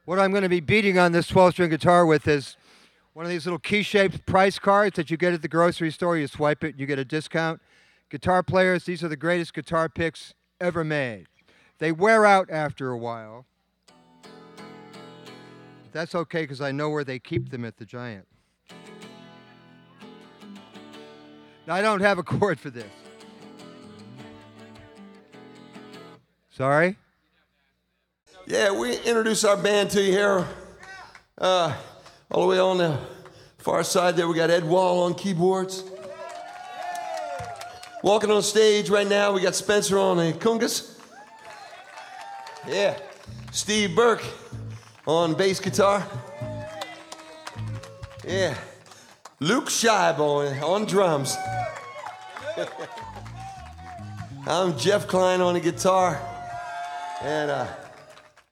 What I'm going to be beating on this 12-string guitar with is one of these little key-shaped price cards that you get at the grocery store. You swipe it, you get a discount. Guitar players, these are the greatest guitar picks ever made. They wear out after a while. That's okay, because I know where they keep them at the Giant. Now, I don't have a chord for this. Sorry? Yeah, we introduce our band to you here. All the way on the far side there, we got Ed Wall on keyboards. Walking on stage right now, we got Spencer on the congas. Yeah, Steve Burke on bass guitar. Yeah, Luke Scheibe on drums. I'm Jeff Klein on the guitar. And